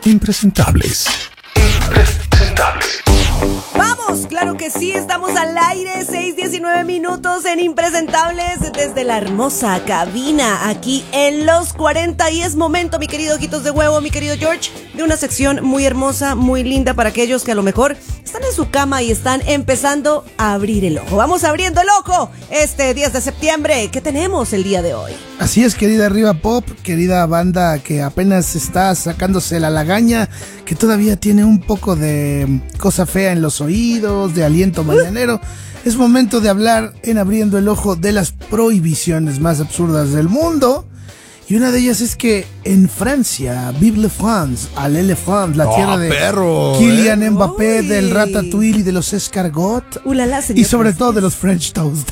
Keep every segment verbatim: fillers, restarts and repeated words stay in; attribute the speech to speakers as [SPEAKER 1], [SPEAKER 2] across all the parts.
[SPEAKER 1] Impresentables. Impresentables.
[SPEAKER 2] ¡Vamos! Claro que sí, estamos al aire, seis diecinueve minutos en Impresentables desde la hermosa cabina aquí en Los cuarenta. Y es momento, mi querido Ojitos de Huevo, mi querido George, de una sección muy hermosa, muy linda para aquellos que a lo mejor están en su cama y están empezando a abrir el ojo. Vamos abriendo el ojo este diez de septiembre. ¿Qué tenemos el día de hoy?
[SPEAKER 3] Así es, querida Arriba Pop, querida banda que apenas está sacándose la lagaña, que todavía tiene un poco de cosa fea en los oídos, de aliento mañanero. Es momento de hablar en Abriendo el Ojo de las prohibiciones más absurdas del mundo. Y una de ellas es que en Francia, vive la France, allez la France, la
[SPEAKER 4] oh,
[SPEAKER 3] tierra de
[SPEAKER 4] perro,
[SPEAKER 3] Kylian
[SPEAKER 4] eh.
[SPEAKER 3] Mbappé,
[SPEAKER 2] Uy.
[SPEAKER 3] del Ratatouille y de los escargots.
[SPEAKER 2] Ulala, señor
[SPEAKER 3] Y sobre
[SPEAKER 2] francés.
[SPEAKER 3] todo de los French Toast.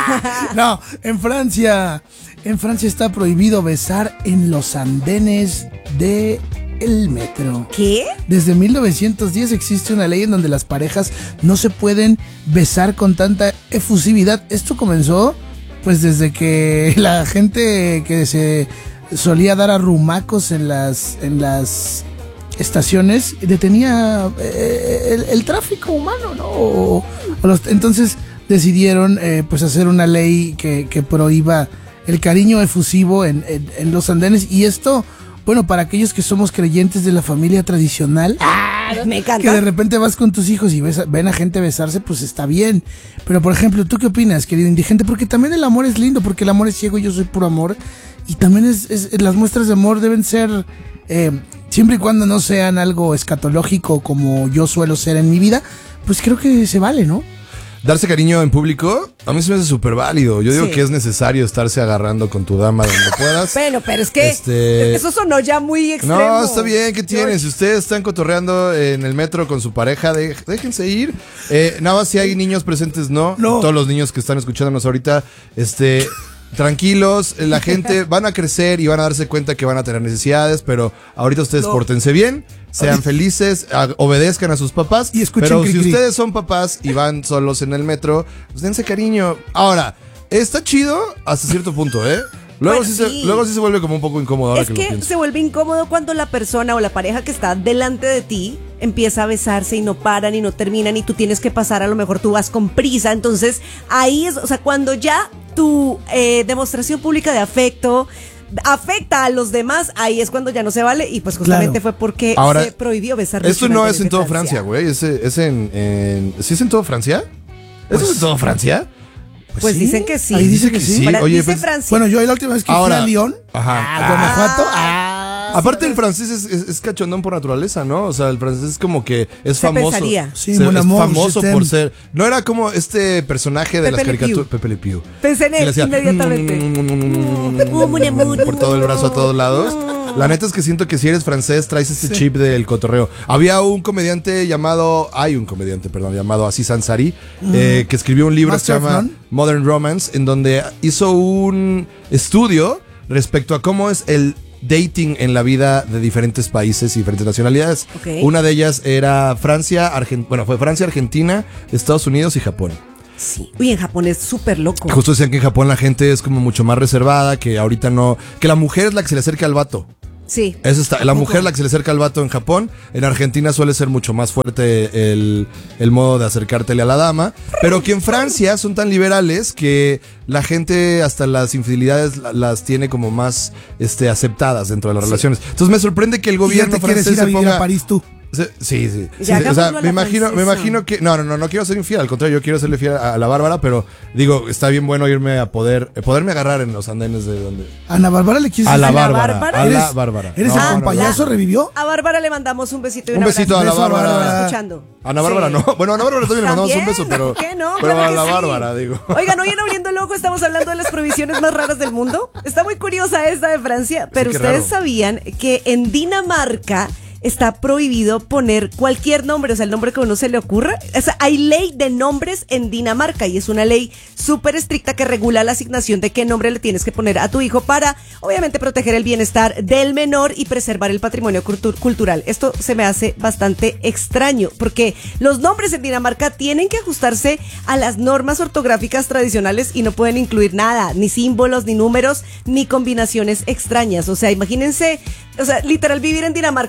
[SPEAKER 3] No, en Francia, en Francia está prohibido besar en los andenes de el metro.
[SPEAKER 2] ¿Qué?
[SPEAKER 3] Desde mil novecientos diez existe una ley en donde las parejas no se pueden besar con tanta efusividad. Esto comenzó pues desde que la gente que se solía dar arrumacos en las en las estaciones detenía eh, el, el tráfico humano, ¿no? O, o los, entonces decidieron eh, pues hacer una ley que, que prohíba el cariño efusivo en, en, en los andenes. Y esto, bueno, para aquellos que somos creyentes de la familia tradicional,
[SPEAKER 2] Ah, me encanta.
[SPEAKER 3] que de repente vas con tus hijos y ves, ven a gente besarse, pues está bien. Pero, por ejemplo, ¿tú qué opinas, querido indigente? Porque también el amor es lindo, porque el amor es ciego y yo soy puro amor. Y también es, es las muestras de amor deben ser, eh, siempre y cuando no sean algo escatológico como yo suelo ser en mi vida, pues creo que se vale, ¿no?
[SPEAKER 4] Darse cariño en público, a mí se me hace súper válido. Yo digo
[SPEAKER 2] Sí.
[SPEAKER 4] que es necesario estarse agarrando con tu dama donde puedas.
[SPEAKER 2] Bueno, pero es que
[SPEAKER 4] Este-
[SPEAKER 2] eso sonó ya muy extremo.
[SPEAKER 4] No, está bien, ¿qué tienen?
[SPEAKER 2] George.
[SPEAKER 4] Si ustedes están cotorreando en el metro con su pareja, de- déjense ir. Eh, nada más si hay niños presentes, no.
[SPEAKER 3] No.
[SPEAKER 4] Todos los niños que están escuchándonos ahorita, este, tranquilos, la gente van a crecer y van a darse cuenta que van a tener necesidades, pero ahorita ustedes
[SPEAKER 3] No.
[SPEAKER 4] pórtense bien, sean felices, a- obedezcan a sus papás.
[SPEAKER 3] Y escuchen
[SPEAKER 4] pero
[SPEAKER 3] cri,
[SPEAKER 4] si
[SPEAKER 3] cri.
[SPEAKER 4] ustedes son papás y van solos en el metro, pues dense cariño. Ahora, está chido hasta cierto punto, ¿eh? Luego,
[SPEAKER 2] Bueno,
[SPEAKER 4] sí, se,
[SPEAKER 2] sí.
[SPEAKER 4] luego sí se vuelve como un poco incómodo ahora
[SPEAKER 2] Es
[SPEAKER 4] que,
[SPEAKER 2] que
[SPEAKER 4] lo pienso.
[SPEAKER 2] se vuelve incómodo cuando la persona o la pareja que está delante de ti empieza a besarse y no paran y no terminan y tú tienes que pasar, a lo mejor tú vas con prisa. Entonces ahí es, o sea, cuando ya tu eh, demostración pública de afecto afecta a los demás, ahí es cuando ya no se vale. Y pues justamente
[SPEAKER 3] Claro.
[SPEAKER 2] fue porque
[SPEAKER 4] Ahora,
[SPEAKER 2] se prohibió besar.
[SPEAKER 4] Esto no es en todo
[SPEAKER 2] Francia,
[SPEAKER 4] Francia, güey. Es, es en, en- ¿Sí es en todo Francia? ¿Eso es en todo Francia?
[SPEAKER 2] Pues dicen que sí.
[SPEAKER 3] Ahí dice que sí.
[SPEAKER 2] Para-
[SPEAKER 4] Oye,
[SPEAKER 2] dice
[SPEAKER 4] pues,
[SPEAKER 2] Francia.
[SPEAKER 3] Bueno, yo la última vez que
[SPEAKER 4] Ahora-
[SPEAKER 3] fui a Lyon,
[SPEAKER 4] Ajá.
[SPEAKER 3] a Guanajuato,
[SPEAKER 2] Ah,
[SPEAKER 4] Aparte el francés es, es, es cachondón por naturaleza, ¿no? O sea, el francés es como que es
[SPEAKER 2] Se
[SPEAKER 4] famoso.
[SPEAKER 2] pensaría.
[SPEAKER 3] Sí,
[SPEAKER 4] Se-
[SPEAKER 3] mon
[SPEAKER 4] es
[SPEAKER 3] amour,
[SPEAKER 4] famoso
[SPEAKER 3] je t'aime.
[SPEAKER 4] por ser. No era como este personaje de
[SPEAKER 2] Pepe
[SPEAKER 4] las
[SPEAKER 2] Le Pew.
[SPEAKER 4] caricaturas. Pepe Le Pew.
[SPEAKER 2] Pensé en
[SPEAKER 4] Que le
[SPEAKER 2] él
[SPEAKER 4] hacía
[SPEAKER 2] inmediatamente. Oh, mon amour.
[SPEAKER 4] por todo el brazo a todos lados. La neta es que siento que si eres francés traes este chip del cotorreo. Había un comediante llamado, hay un comediante, perdón, llamado Aziz Ansari, eh, que escribió un libro que se
[SPEAKER 3] Master of
[SPEAKER 4] llama
[SPEAKER 3] None.
[SPEAKER 4] Modern Romance, en donde hizo un estudio respecto a cómo es el dating en la vida de diferentes países y diferentes nacionalidades.
[SPEAKER 2] Ok.
[SPEAKER 4] Una de ellas era Francia, Argen- bueno, fue Francia, Argentina, Estados Unidos y Japón.
[SPEAKER 2] Sí. Uy, en Japón es súper loco.
[SPEAKER 4] Justo decían que en Japón la gente es como mucho más reservada, que ahorita no, que la mujer es la que se le acerca al vato.
[SPEAKER 2] Sí.
[SPEAKER 4] Eso está, la
[SPEAKER 2] ¿A poco?
[SPEAKER 4] mujer la que se le acerca al vato en Japón. En Argentina suele ser mucho más fuerte el, el modo de acercártele a la dama. Pero que en Francia son tan liberales que la gente hasta las infidelidades la- las tiene como más este, aceptadas dentro de las relaciones. Entonces me sorprende que el
[SPEAKER 3] y ya
[SPEAKER 4] gobierno
[SPEAKER 3] te quieres
[SPEAKER 4] francés
[SPEAKER 3] ir a
[SPEAKER 4] se
[SPEAKER 3] vivir
[SPEAKER 4] ponga...
[SPEAKER 3] a París tú.
[SPEAKER 4] Sí, sí, sí.
[SPEAKER 2] Ya
[SPEAKER 4] Sí, o
[SPEAKER 2] hagámoslo
[SPEAKER 4] sea,
[SPEAKER 2] a la
[SPEAKER 4] me imagino, me
[SPEAKER 2] francesa.
[SPEAKER 4] imagino que. No, no, no, no quiero ser infiel, al contrario, yo quiero serle fiel a, a la Bárbara, pero digo, está bien bueno irme a poder, eh, poderme agarrar en los andenes de donde.
[SPEAKER 3] Ana Bárbara le quieres
[SPEAKER 4] A la
[SPEAKER 2] ¿A la
[SPEAKER 4] Bárbara.
[SPEAKER 2] Bárbara?
[SPEAKER 4] A la
[SPEAKER 3] ¿Eres-
[SPEAKER 4] Bárbara.
[SPEAKER 3] ¿Eres
[SPEAKER 4] No,
[SPEAKER 3] el
[SPEAKER 4] no, no.
[SPEAKER 3] compayazo? ¿Revivió?
[SPEAKER 2] A Bárbara le mandamos un besito y un,
[SPEAKER 4] Un besito a la
[SPEAKER 3] Beso a
[SPEAKER 4] Bárbara.
[SPEAKER 3] Bárbara.
[SPEAKER 2] escuchando.
[SPEAKER 4] A la Bárbara
[SPEAKER 2] Sí.
[SPEAKER 4] no. Bueno, a la Bárbara también le mandamos un
[SPEAKER 2] También,
[SPEAKER 4] beso, pero.
[SPEAKER 2] ¿por qué no?
[SPEAKER 4] Pero
[SPEAKER 2] Claro
[SPEAKER 4] a
[SPEAKER 2] que
[SPEAKER 4] la
[SPEAKER 2] sí.
[SPEAKER 4] Bárbara, digo.
[SPEAKER 2] Oigan, hoy en Abriendo el Ojo estamos hablando de las prohibiciones más raras del mundo. Está muy curiosa esta de Francia, pero
[SPEAKER 4] qué
[SPEAKER 2] ustedes
[SPEAKER 4] raro.
[SPEAKER 2] sabían que en Dinamarca está prohibido poner cualquier nombre, o sea, el nombre que a uno se le ocurra. O sea, hay ley de nombres en Dinamarca y es una ley súper estricta que regula la asignación de qué nombre le tienes que poner a tu hijo para, obviamente, proteger el bienestar del menor y preservar el patrimonio cultu- cultural. Esto se me hace bastante extraño porque los nombres en Dinamarca tienen que ajustarse a las normas ortográficas tradicionales y no pueden incluir nada, ni símbolos, ni números, ni combinaciones extrañas. O sea, imagínense, o sea, literal vivir en Dinamarca y perder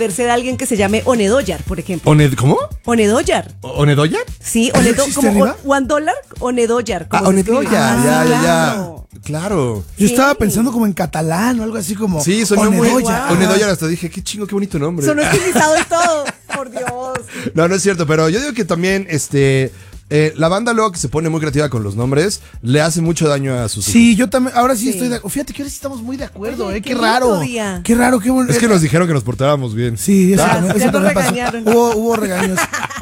[SPEAKER 2] deshacerse de alguien que se llame Onedoyar, por ejemplo.
[SPEAKER 4] Oned, ¿Cómo?
[SPEAKER 2] Onedoyar.
[SPEAKER 4] ¿Onedoya?
[SPEAKER 2] Sí,
[SPEAKER 3] ¿Eso
[SPEAKER 2] Onedo,
[SPEAKER 3] existe
[SPEAKER 2] como
[SPEAKER 3] arriba?
[SPEAKER 2] o- One Dollar, Onedoyar.
[SPEAKER 4] Ah,
[SPEAKER 2] como se escribe.
[SPEAKER 4] Onedoya,
[SPEAKER 2] Ah,
[SPEAKER 4] ya, ya,
[SPEAKER 2] claro.
[SPEAKER 4] ya. Claro.
[SPEAKER 3] Yo
[SPEAKER 2] Sí.
[SPEAKER 3] estaba pensando como en catalán o algo así como.
[SPEAKER 4] Sí, sonó muy.
[SPEAKER 3] Onedoya.
[SPEAKER 4] Onedoya, hasta dije, qué chingo, qué bonito nombre.
[SPEAKER 2] Sonó estilizado y todo. Por Dios.
[SPEAKER 4] No, no es cierto, pero yo digo que también, este, eh, la banda luego que se pone muy creativa con los nombres, le hace mucho daño a sus
[SPEAKER 3] Sí, yo también. Ahora sí,
[SPEAKER 2] Sí.
[SPEAKER 3] estoy de acuerdo. Fíjate que ahora sí estamos muy de acuerdo,
[SPEAKER 2] Oye,
[SPEAKER 3] ¿eh?
[SPEAKER 2] qué
[SPEAKER 3] Qué,
[SPEAKER 2] rico
[SPEAKER 3] raro.
[SPEAKER 2] día.
[SPEAKER 3] Qué raro, qué bueno.
[SPEAKER 4] Es que nos dijeron que nos portáramos bien.
[SPEAKER 3] Sí, eso
[SPEAKER 2] Ah,
[SPEAKER 3] también,
[SPEAKER 2] ya
[SPEAKER 3] eso
[SPEAKER 2] nos
[SPEAKER 3] también pasó.
[SPEAKER 2] regañaron.
[SPEAKER 3] Hubo, hubo regaños.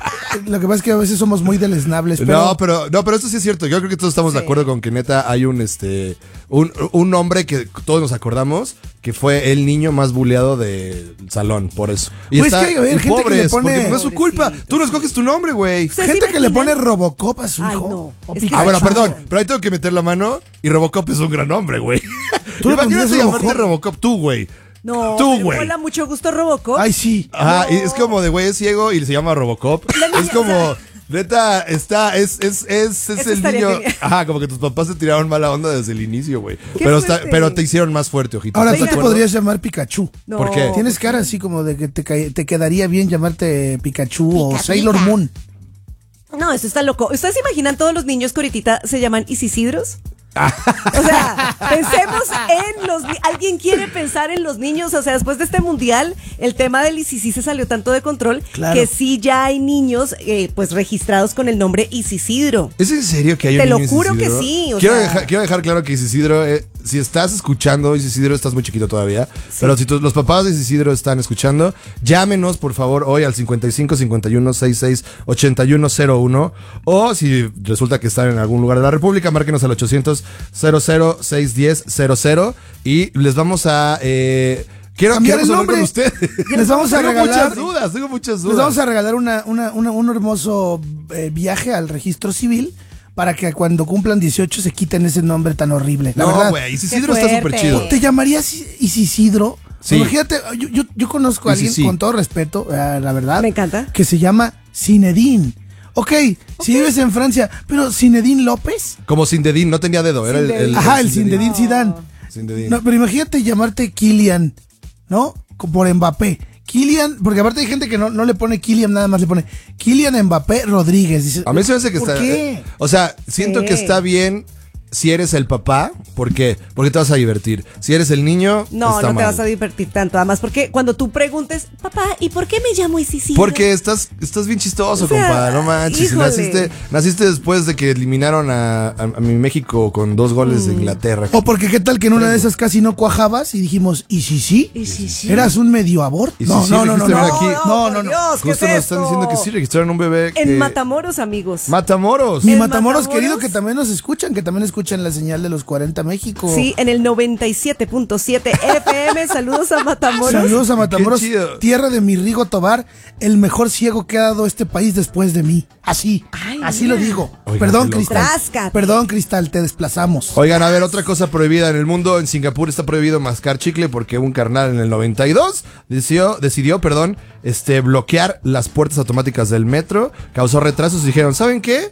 [SPEAKER 3] Lo que pasa es que a veces somos muy deleznables. Pero,
[SPEAKER 4] No, pero, no, pero esto sí es cierto. Yo creo que todos estamos de
[SPEAKER 2] Sí.
[SPEAKER 4] acuerdo con que neta hay un, este, un, un nombre que todos nos acordamos que fue el niño más buleado del salón, por eso. Y
[SPEAKER 3] Pues es que, a ver,
[SPEAKER 4] y
[SPEAKER 3] gente que le pone-
[SPEAKER 4] porque no es su culpa. Tú no escoges tu nombre, güey.
[SPEAKER 2] ¿Ustedes
[SPEAKER 3] gente que le
[SPEAKER 2] imaginan?
[SPEAKER 3] pone Robocop a su
[SPEAKER 2] Ay,
[SPEAKER 3] hijo.
[SPEAKER 2] no.
[SPEAKER 3] O
[SPEAKER 2] Es que-
[SPEAKER 3] Pikachu.
[SPEAKER 4] Ah, bueno, perdón, pero ahí tengo que meter la mano y Robocop es un gran nombre, güey.
[SPEAKER 3] ¿Tú le
[SPEAKER 4] Imagínate
[SPEAKER 3] pondrías
[SPEAKER 4] llamarte
[SPEAKER 3] Robocop?
[SPEAKER 4] Robocop tú, güey.
[SPEAKER 2] No,
[SPEAKER 4] Tú,
[SPEAKER 2] pero
[SPEAKER 4] güey.
[SPEAKER 2] hola, mucho gusto, Robocop.
[SPEAKER 3] Ay, sí.
[SPEAKER 4] Ajá, y es como de güey es ciego y se llama Robocop.
[SPEAKER 2] La niña,
[SPEAKER 4] Es como,
[SPEAKER 2] o sea-
[SPEAKER 4] neta, está, es, es, es, es
[SPEAKER 2] Eso
[SPEAKER 4] el
[SPEAKER 2] estaría
[SPEAKER 4] niño.
[SPEAKER 2] genial.
[SPEAKER 4] Ajá, como que tus papás te tiraron mala onda desde el inicio, güey.
[SPEAKER 2] Qué
[SPEAKER 4] Pero, está-
[SPEAKER 2] fuerte.
[SPEAKER 4] pero te hicieron más fuerte, ojito.
[SPEAKER 3] Ahora
[SPEAKER 4] ¿Estás
[SPEAKER 3] tú
[SPEAKER 4] de
[SPEAKER 3] te
[SPEAKER 4] acuerdo?
[SPEAKER 3] podrías llamar Pikachu.
[SPEAKER 2] No.
[SPEAKER 4] ¿Por qué?
[SPEAKER 3] Tienes cara así como de que te, ca- te quedaría bien llamarte Pikachu o
[SPEAKER 2] Pica,
[SPEAKER 3] Sailor
[SPEAKER 2] pica.
[SPEAKER 3] Moon.
[SPEAKER 2] No, eso está loco. ¿Ustedes se imaginan todos los niños que ahorita se llaman Isisidros? O sea, pensemos en los... ni- ¿Alguien quiere pensar en los niños? O sea, después de este mundial, el tema del Isisí se salió tanto de control
[SPEAKER 3] Claro.
[SPEAKER 2] que sí ya hay niños eh, pues registrados con el nombre Isisidro.
[SPEAKER 4] ¿Es en serio que hay
[SPEAKER 2] Te
[SPEAKER 4] un
[SPEAKER 2] lo
[SPEAKER 4] niño
[SPEAKER 2] juro que
[SPEAKER 4] Isidro?
[SPEAKER 2] sí, o
[SPEAKER 4] Quiero,
[SPEAKER 2] sea-
[SPEAKER 4] dejar, quiero dejar claro que Isidro, eh, si estás escuchando, Isidro, estás muy chiquito todavía. Pero si tus- los papás de Isidro están escuchando, llámenos por favor hoy al cincuenta y cinco cincuenta y uno sesenta y seis ochenta y uno cero uno. O si resulta que están en algún lugar de la República, márquenos al ochocientos cero cero seis diez cero cero y les vamos a. Eh, quiero
[SPEAKER 3] Cambiar
[SPEAKER 4] queremos
[SPEAKER 3] el
[SPEAKER 4] hablar con
[SPEAKER 3] nombre.
[SPEAKER 4] ustedes.
[SPEAKER 3] Les vamos a
[SPEAKER 4] Tengo
[SPEAKER 3] regalar.
[SPEAKER 4] muchas dudas, tengo muchas dudas.
[SPEAKER 3] Les vamos a regalar una, una, una- un hermoso eh, viaje al registro civil para que cuando cumplan dieciocho se quiten ese nombre tan horrible. La
[SPEAKER 4] No,
[SPEAKER 3] verdad.
[SPEAKER 4] güey, Isidro está
[SPEAKER 2] fuerte.
[SPEAKER 4] súper chido.
[SPEAKER 3] ¿Te llamarías Isisidro?
[SPEAKER 4] Sí.
[SPEAKER 3] Imagínate, yo, yo, yo conozco a alguien,
[SPEAKER 4] Isisi.
[SPEAKER 3] con todo respeto, eh, la verdad.
[SPEAKER 2] Me encanta.
[SPEAKER 3] Que se llama Zinedine. Ok, si vives en Francia, pero Zinedine López.
[SPEAKER 4] Como Sindedín, no tenía dedo, era el, el, el
[SPEAKER 3] Ajá, el Zinedine Zidane.
[SPEAKER 4] Sindedín.
[SPEAKER 3] No, pero imagínate llamarte Kylian, ¿no? Co- Por Mbappé. Kylian, porque aparte hay gente que no, no le pone Kylian, nada más le pone Kylian Mbappé Rodríguez. Dice,
[SPEAKER 4] A mí se me hace que
[SPEAKER 3] ¿por
[SPEAKER 4] está.
[SPEAKER 3] qué?
[SPEAKER 4] O sea, siento
[SPEAKER 2] Sí.
[SPEAKER 4] que está bien si eres el papá. ¿Por qué? Porque te vas a divertir. Si eres el niño.
[SPEAKER 2] No,
[SPEAKER 4] está
[SPEAKER 2] no
[SPEAKER 4] mal.
[SPEAKER 2] te vas a divertir tanto. Además, porque cuando tú preguntes, papá, ¿y por qué me llamo Isisidro?
[SPEAKER 4] Porque estás, estás bien chistoso,
[SPEAKER 2] O sea,
[SPEAKER 4] compa. No manches.
[SPEAKER 2] híjole.
[SPEAKER 4] Naciste, naciste después de que eliminaron a, a- a mi México con dos goles
[SPEAKER 2] Mm.
[SPEAKER 4] de Inglaterra.
[SPEAKER 3] O porque qué tal que en una de esas casi no cuajabas y dijimos, ¿y si sí?
[SPEAKER 2] ¿Y si sí?
[SPEAKER 3] ¿Eras un medio aborto?
[SPEAKER 4] ¿Y si
[SPEAKER 3] No,
[SPEAKER 4] sí
[SPEAKER 3] no, no, no,
[SPEAKER 4] registraron
[SPEAKER 3] no.
[SPEAKER 4] aquí?
[SPEAKER 3] No,
[SPEAKER 2] por
[SPEAKER 3] no, no.
[SPEAKER 2] Dios, ¿qué
[SPEAKER 4] Justo
[SPEAKER 2] es
[SPEAKER 4] nos están
[SPEAKER 2] esto?
[SPEAKER 4] diciendo que sí registraron un bebé. que-
[SPEAKER 2] En Matamoros, amigos.
[SPEAKER 4] Matamoros.
[SPEAKER 3] Mi
[SPEAKER 2] En
[SPEAKER 3] Matamoros,
[SPEAKER 2] Matamoros.
[SPEAKER 3] querido, que también nos escuchan, que también escuchan la señal de los cuarenta México.
[SPEAKER 2] Sí, en el noventa y siete punto siete F M. Saludos a Matamoros.
[SPEAKER 3] Saludos a Matamoros,
[SPEAKER 4] Qué chido.
[SPEAKER 3] tierra de mi Rigo Tobar, el mejor ciego que ha dado este país después de mí. Así,
[SPEAKER 2] Ay,
[SPEAKER 3] así
[SPEAKER 2] mira.
[SPEAKER 3] lo digo.
[SPEAKER 4] Oigan,
[SPEAKER 3] Perdón,
[SPEAKER 4] qué loco.
[SPEAKER 3] Cristal.
[SPEAKER 2] Tráscate.
[SPEAKER 3] Perdón, Cristal, te desplazamos.
[SPEAKER 4] Oigan, a ver, otra cosa prohibida en el mundo. En Singapur está prohibido mascar chicle porque un carnal en el noventa y dos decidió, decidió perdón, este, bloquear las puertas automáticas del metro. Causó retrasos y dijeron, ¿saben qué?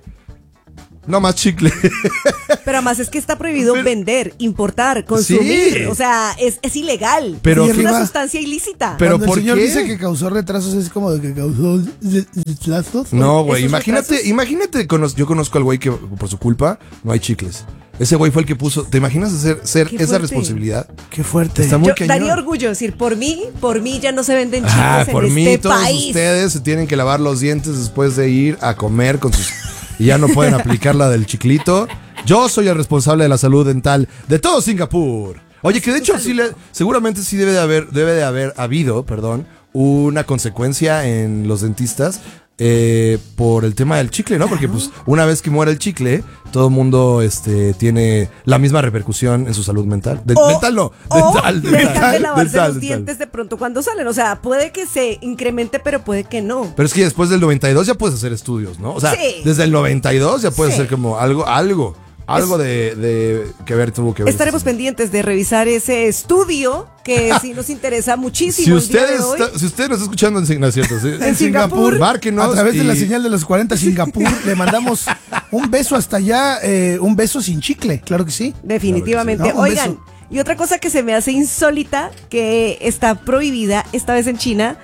[SPEAKER 4] No más chicle.
[SPEAKER 2] Pero además es que está prohibido
[SPEAKER 4] Pero-
[SPEAKER 2] vender, importar, consumir.
[SPEAKER 4] Sí.
[SPEAKER 2] O sea, es, es ilegal.
[SPEAKER 4] Pero
[SPEAKER 2] es
[SPEAKER 3] qué
[SPEAKER 2] una
[SPEAKER 3] va-
[SPEAKER 2] sustancia ilícita.
[SPEAKER 4] Pero
[SPEAKER 3] Cuando
[SPEAKER 4] ¿por
[SPEAKER 3] el señor
[SPEAKER 4] qué?
[SPEAKER 3] dice que causó retrasos, es como de que causó re- retrasos.
[SPEAKER 4] No, güey,
[SPEAKER 2] ¿Esos
[SPEAKER 4] imagínate,
[SPEAKER 2] retrasos?
[SPEAKER 4] imagínate, cono- yo conozco al güey que por su culpa no hay chicles. Ese güey fue el que puso, ¿te imaginas hacer ser
[SPEAKER 2] Qué
[SPEAKER 4] esa
[SPEAKER 2] fuerte.
[SPEAKER 4] responsabilidad?
[SPEAKER 3] Qué fuerte.
[SPEAKER 4] Está muy
[SPEAKER 2] Yo
[SPEAKER 4] cañón.
[SPEAKER 2] daría orgullo decir, por mí, por mí ya no se venden chicles
[SPEAKER 4] Ah,
[SPEAKER 2] en
[SPEAKER 4] por
[SPEAKER 2] este
[SPEAKER 4] mí, todos
[SPEAKER 2] país.
[SPEAKER 4] ustedes se tienen que lavar los dientes después de ir a comer con sus... Y ya no pueden aplicar la del chiclito. Yo soy el responsable de la salud dental de todo Singapur. Oye, que de hecho sí le, seguramente sí debe de haber, debe de haber habido, perdón, una consecuencia en los dentistas eh, por el tema del chicle, ¿no? Porque pues una vez que muere el chicle, todo el mundo este, tiene la misma repercusión en su salud mental. De-
[SPEAKER 2] O-
[SPEAKER 4] dental no,
[SPEAKER 2] o
[SPEAKER 4] dental,
[SPEAKER 2] dejan
[SPEAKER 4] dental,
[SPEAKER 2] de lavarse
[SPEAKER 4] dental,
[SPEAKER 2] los
[SPEAKER 4] dental.
[SPEAKER 2] dientes de pronto cuando salen. O sea, puede que se incremente, pero puede que no.
[SPEAKER 4] Pero es que después del noventa y dos ya puedes hacer estudios, ¿no? O sea,
[SPEAKER 2] Sí.
[SPEAKER 4] desde el noventa y dos ya puedes
[SPEAKER 2] Sí.
[SPEAKER 4] hacer como algo, algo, algo de, de que ver tuvo que ver.
[SPEAKER 2] Estaremos pendientes de revisar ese estudio que sí nos interesa muchísimo.
[SPEAKER 4] Si
[SPEAKER 2] el
[SPEAKER 4] usted,
[SPEAKER 2] día de hoy.
[SPEAKER 4] está, si usted nos está escuchando en, Sing- no es cierto, ¿sí?
[SPEAKER 2] En Singapur.
[SPEAKER 4] Márquenos.
[SPEAKER 3] A través de
[SPEAKER 4] y-
[SPEAKER 3] la señal de los cuarenta Singapur, le mandamos un beso hasta allá, eh, un beso sin chicle, claro que sí.
[SPEAKER 2] Definitivamente.
[SPEAKER 3] Claro que sí. No, un
[SPEAKER 2] Oigan,
[SPEAKER 3] beso.
[SPEAKER 2] y otra cosa que se me hace insólita, que está prohibida esta vez en China,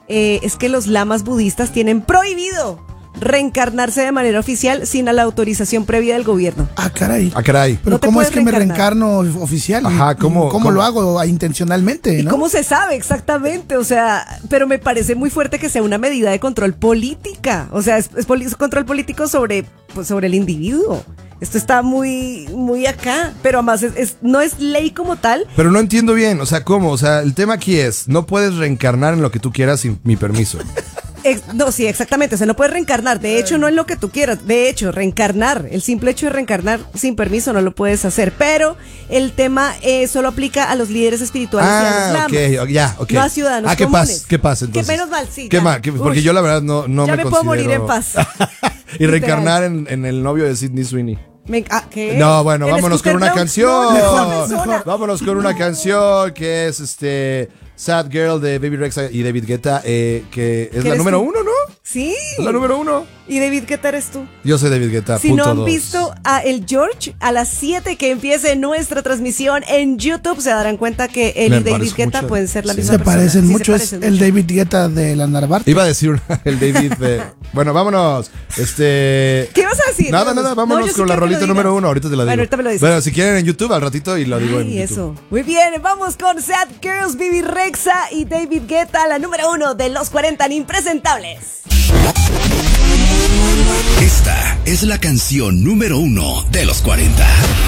[SPEAKER 2] eh, es que los lamas budistas tienen prohibido reencarnarse de manera oficial sin la autorización previa del gobierno.
[SPEAKER 3] Ah, caray.
[SPEAKER 4] Ah, caray.
[SPEAKER 3] Pero
[SPEAKER 2] No te
[SPEAKER 3] ¿cómo es
[SPEAKER 2] puedes
[SPEAKER 3] que me
[SPEAKER 2] reencarnar.
[SPEAKER 3] reencarno oficial?
[SPEAKER 4] Ajá, ¿cómo-
[SPEAKER 3] ¿Cómo,
[SPEAKER 4] cómo?
[SPEAKER 3] lo hago? Ah, intencionalmente,
[SPEAKER 2] ¿Y
[SPEAKER 3] ¿no?
[SPEAKER 2] cómo se sabe exactamente? O sea, pero me parece muy fuerte que sea una medida de control política. O sea, es, es poli- control político sobre, pues, sobre el individuo. Esto está muy, muy acá. Pero además es, es- no es ley como tal.
[SPEAKER 4] Pero no entiendo bien, o sea, ¿cómo? O sea, el tema aquí es, no puedes reencarnar en lo que tú quieras sin mi permiso.
[SPEAKER 2] Ex- no, sí, exactamente. O sea, no puedes reencarnar. De hecho, no en lo que tú quieras. De hecho, reencarnar. El simple hecho de reencarnar sin permiso no lo puedes hacer. Pero el tema eh, solo aplica a los líderes espirituales y a los
[SPEAKER 4] Ah,
[SPEAKER 2] lamas.
[SPEAKER 4] ok, ya, ok.
[SPEAKER 2] No a ciudadanos
[SPEAKER 4] Ah, ¿qué
[SPEAKER 2] comunes.
[SPEAKER 4] pasa? ¿Qué pasa entonces?
[SPEAKER 2] Que menos mal, sí.
[SPEAKER 4] ¿Qué
[SPEAKER 2] ya.
[SPEAKER 4] más? ¿Qué- Porque
[SPEAKER 2] Uy,
[SPEAKER 4] yo la verdad no, no
[SPEAKER 2] ya
[SPEAKER 4] me
[SPEAKER 2] me puedo morir
[SPEAKER 4] considero-
[SPEAKER 2] en paz.
[SPEAKER 4] Y reencarnar en, en el novio de Sydney Sweeney.
[SPEAKER 2] Me- ah, ¿qué?
[SPEAKER 4] No, bueno,
[SPEAKER 2] ¿El
[SPEAKER 4] vámonos con
[SPEAKER 2] Scooter
[SPEAKER 4] una
[SPEAKER 2] Brown?
[SPEAKER 4] canción.
[SPEAKER 2] No, no, esa persona.
[SPEAKER 4] Vámonos con una canción que es este Sad Girl de Baby Rexha y David Guetta, eh, que es
[SPEAKER 2] ¿Qué
[SPEAKER 4] la
[SPEAKER 2] eres
[SPEAKER 4] número
[SPEAKER 2] tú?
[SPEAKER 4] uno, ¿no?
[SPEAKER 2] Sí.
[SPEAKER 4] Es la número uno.
[SPEAKER 2] ¿Y David, qué tal eres tú?
[SPEAKER 4] Yo soy David Guetta.
[SPEAKER 2] Si
[SPEAKER 4] punto
[SPEAKER 2] no han
[SPEAKER 4] dos.
[SPEAKER 2] visto a El George, a las siete que empiece nuestra transmisión en YouTube, se darán cuenta que él
[SPEAKER 4] Me
[SPEAKER 2] y David
[SPEAKER 4] parece
[SPEAKER 2] Guetta
[SPEAKER 4] mucho.
[SPEAKER 2] pueden ser la
[SPEAKER 4] Sí.
[SPEAKER 2] misma
[SPEAKER 3] Se
[SPEAKER 2] persona.
[SPEAKER 3] parecen
[SPEAKER 2] Sí, se
[SPEAKER 3] mucho,
[SPEAKER 2] parecen
[SPEAKER 3] es el
[SPEAKER 2] mucho.
[SPEAKER 3] David Guetta de la Narvarte.
[SPEAKER 4] Iba a decir una- el David de... Bueno, vámonos. Este...
[SPEAKER 2] ¿Qué vas a decir?
[SPEAKER 4] Nada,
[SPEAKER 2] Vamos.
[SPEAKER 4] nada,
[SPEAKER 2] No,
[SPEAKER 4] vámonos
[SPEAKER 2] yo sí
[SPEAKER 4] con la
[SPEAKER 2] quiero que
[SPEAKER 4] rolita
[SPEAKER 2] lo
[SPEAKER 4] número
[SPEAKER 2] digas.
[SPEAKER 4] uno. Ahorita te la digo.
[SPEAKER 2] Bueno, ahorita me lo dices.
[SPEAKER 4] Bueno, si quieren en YouTube, al ratito y lo digo en
[SPEAKER 2] Ay,
[SPEAKER 4] YouTube.
[SPEAKER 2] eso. Muy bien, vamos con Sad Girls, Baby Rexha y David Guetta, la número uno de los cuarenta impresentables.
[SPEAKER 1] Esta es la canción número uno de los cuarenta.